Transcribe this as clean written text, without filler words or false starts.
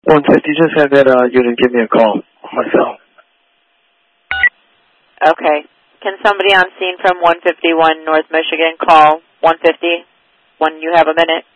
150, just had that unit give me a call on my cell. Okay. Can somebody on scene from 151 North Michigan call 150 when you have a minute?